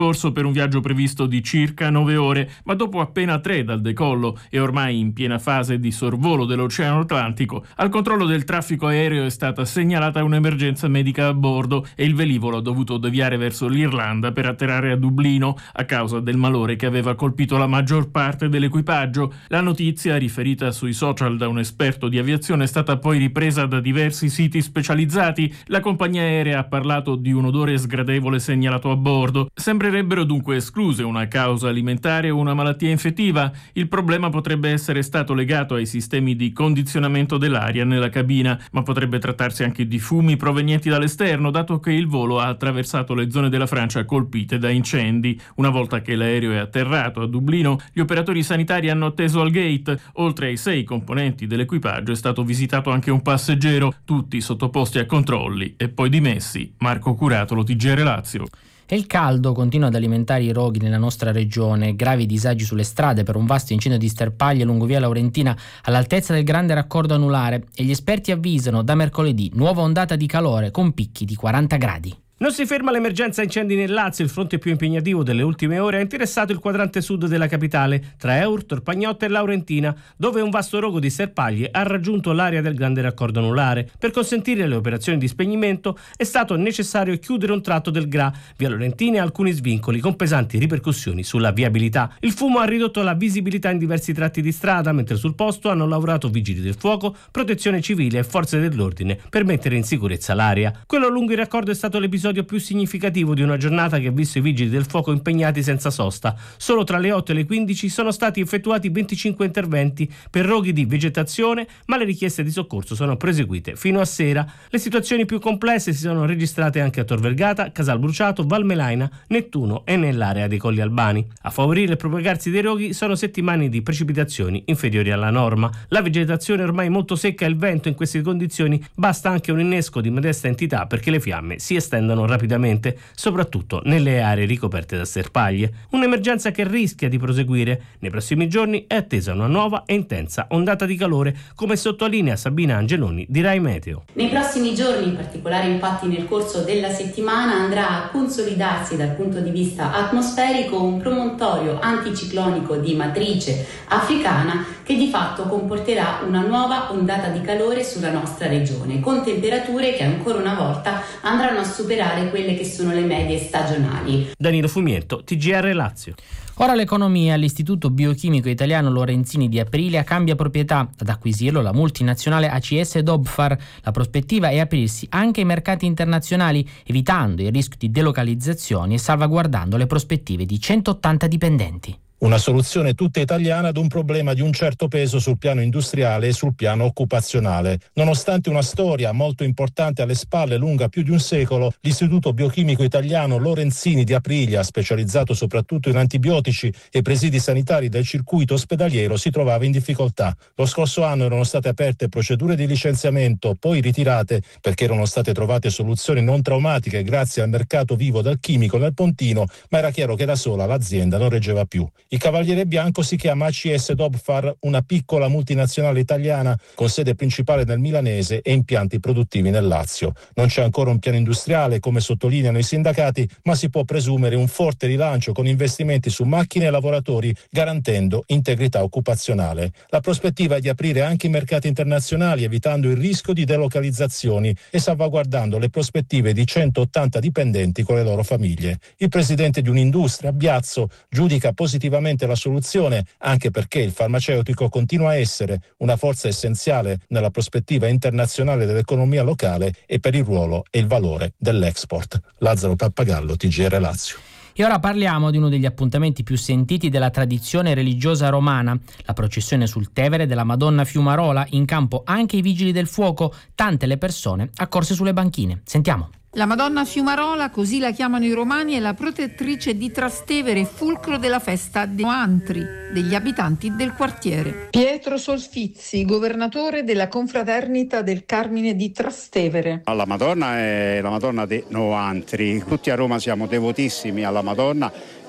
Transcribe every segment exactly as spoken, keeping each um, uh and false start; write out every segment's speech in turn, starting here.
corso per un viaggio previsto di circa nove ore, ma dopo appena tre dal decollo e ormai in piena fase di sorvolo dell'Oceano Atlantico, al controllo del traffico aereo è stata segnalata un'emergenza medica a bordo e il velivolo ha dovuto deviare verso l'Irlanda per atterrare a Dublino a causa del malore che aveva colpito la maggior parte dell'equipaggio. La notizia, riferita sui social da un esperto di aviazione, è stata poi ripresa da diversi siti specializzati. La compagnia aerea ha parlato di un odore sgradevole segnalato a bordo. Sembrerebbero dunque escluse una causa alimentare o una malattia infettiva. Il problema potrebbe essere stato legato ai sistemi di condizionamento dell'aria nella cabina, ma potrebbe trattarsi anche di fumi provenienti dall'esterno, dato che il volo ha attraversato le zone della Francia colpite da incendi. Una volta che l'aereo è atterrato a Dublino, gli operatori sanitari hanno atteso al gate. Oltre ai sei componenti dell'equipaggio è stato visitato anche un passeggero, tutti sottoposti a controlli e poi dimessi. Marco Curatolo, T G R Lazio. E il caldo continua ad alimentare i roghi nella nostra regione, gravi disagi sulle strade per un vasto incendio di sterpaglie lungo via Laurentina all'altezza del grande raccordo anulare, e gli esperti avvisano da mercoledì nuova ondata di calore con picchi di quaranta gradi. Non si ferma l'emergenza incendi nel Lazio. Il fronte più impegnativo delle ultime ore ha interessato il quadrante sud della capitale, tra Eur, Torpagnotta e Laurentina, dove un vasto rogo di sterpaglie ha raggiunto l'area del grande raccordo anulare. Per consentire le operazioni di spegnimento è stato necessario chiudere un tratto del G R A, via Laurentina, e alcuni svincoli con pesanti ripercussioni sulla viabilità. Il fumo ha ridotto la visibilità in diversi tratti di strada, mentre sul posto hanno lavorato vigili del fuoco, protezione civile e forze dell'ordine per mettere in sicurezza l'area. Quello lungo il raccordo è stato l'episodio più significativo di una giornata che ha visto i vigili del fuoco impegnati senza sosta. Solo tra le otto e le quindici sono stati effettuati venticinque interventi per roghi di vegetazione, ma le richieste di soccorso sono proseguite fino a sera. Le situazioni più complesse si sono registrate anche a Tor Vergata, Casal Bruciato, Valmelaina, Nettuno e nell'area dei Colli Albani. A favorire il propagarsi dei roghi sono settimane di precipitazioni inferiori alla norma. La vegetazione è ormai molto secca e il vento in queste condizioni basta anche un innesco di modesta entità perché le fiamme si estendano rapidamente, soprattutto nelle aree ricoperte da sterpaglie. Un'emergenza che rischia di proseguire. Nei prossimi giorni è attesa una nuova e intensa ondata di calore, come sottolinea Sabina Angeloni di Rai Meteo. Nei prossimi giorni, in particolare infatti nel corso della settimana, andrà a consolidarsi dal punto di vista atmosferico un promontorio anticiclonico di matrice africana che di fatto comporterà una nuova ondata di calore sulla nostra regione, con temperature che ancora una volta andranno a superare quelle che sono le medie stagionali. Danilo Fumietto, T G R Lazio. Ora l'economia. L'Istituto Biochimico Italiano Lorenzini di Aprilia cambia proprietà. Ad acquisirlo la multinazionale A C S Dobfar. La prospettiva è aprirsi anche ai mercati internazionali, evitando il rischio di delocalizzazioni e salvaguardando le prospettive di centottanta dipendenti. Una soluzione tutta italiana ad un problema di un certo peso sul piano industriale e sul piano occupazionale. Nonostante una storia molto importante alle spalle, lunga più di un secolo, l'Istituto Biochimico Italiano Lorenzini di Aprilia, specializzato soprattutto in antibiotici e presidi sanitari del circuito ospedaliero, si trovava in difficoltà. Lo scorso anno erano state aperte procedure di licenziamento, poi ritirate perché erano state trovate soluzioni non traumatiche grazie al mercato vivo del chimico nel Pontino, ma era chiaro che da sola l'azienda non reggeva più. Il Cavaliere Bianco si chiama A C S Dobfar, una piccola multinazionale italiana con sede principale nel Milanese e impianti produttivi nel Lazio. Non c'è ancora un piano industriale, come sottolineano i sindacati, ma si può presumere un forte rilancio con investimenti su macchine e lavoratori, garantendo integrità occupazionale. La prospettiva è di aprire anche i mercati internazionali, evitando il rischio di delocalizzazioni e salvaguardando le prospettive di centottanta dipendenti con le loro famiglie. Il presidente di un'industria, Biazzo, giudica positivamente la soluzione, anche perché il farmaceutico continua a essere una forza essenziale nella prospettiva internazionale dell'economia locale e per il ruolo e il valore dell'export. Lazzaro Pappagallo, T G R Lazio. E ora parliamo di uno degli appuntamenti più sentiti della tradizione religiosa romana, la processione sul Tevere della Madonna Fiumarola, in campo anche i vigili del fuoco, tante le persone accorse sulle banchine. Sentiamo. La Madonna Fiumarola, così la chiamano i romani, è la protettrice di Trastevere, fulcro della festa dei Noantri, degli abitanti del quartiere. Pietro Solfizzi, governatore della confraternita del Carmine di Trastevere. La Madonna è la Madonna dei Noantri, tutti a Roma siamo devotissimi alla Madonna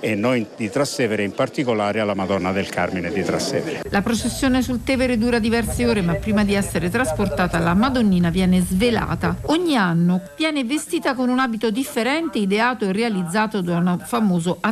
e noi di Trastevere, in particolare alla Madonna del Carmine di Trastevere. La processione sul Tevere dura diverse ore, ma prima di essere trasportata la Madonnina viene svelata. Ogni anno viene vestita con un abito differente ideato e realizzato da un famoso